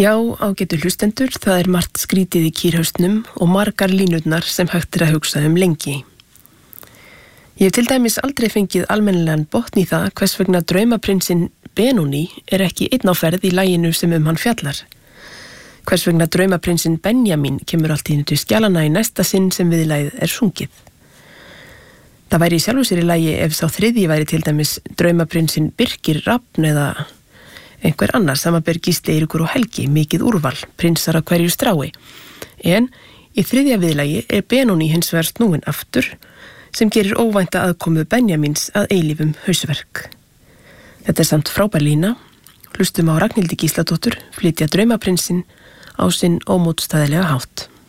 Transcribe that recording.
Já, ágætu hlustendur, það margt skrítið í kýrhaustnum og margar línurnar sem hægt að hugsa lengi. Ég hef til dæmis aldrei fengið almennilegan botn í það hvers vegna draumaprinsinn Benóný ekki einn á ferð í laginu sem hann fjallar. Hvers vegna draumaprinsinn Benjamin kemur allt í einu til skjalana í næsta sinn sem viðlagið sungið. Það væri í sjálfu sér í lagi ef sá þriðji væri til dæmis draumaprinsinn Birkir Rafn eða einhver annar samanber Gísli Eiríkur og Helgi, mikið úrval, prinsar á hverju strái. En í þriðja viðlagi Benóný hins vegar snúin aftur sem gerir óvænta aðkomu Benjamins að eilífum hausverk. Þetta samt frábær lína. Hlustum á Ragnhildi Gísladóttur flytja draumaprinsinn á sinn ómótstæðilega hátt.